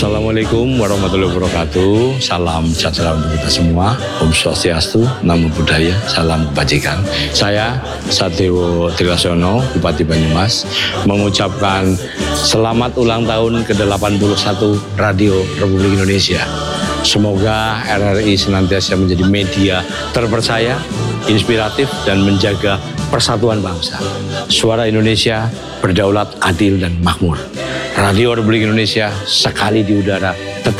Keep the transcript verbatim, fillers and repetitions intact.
Assalamualaikum warahmatullahi wabarakatuh. Salam sejahtera untuk kita semua. Om Swastiastu, Namo Buddhaya, salam kebajikan. Saya Satrio Trilasono, Bupati Banyumas, mengucapkan selamat ulang tahun ke delapan puluh satu Radio Republik Indonesia. Semoga R R I senantiasa menjadi media terpercaya, inspiratif, dan menjaga persatuan bangsa. Suara Indonesia berdaulat, adil, dan makmur. Radio Republik Indonesia sekali di udara tetap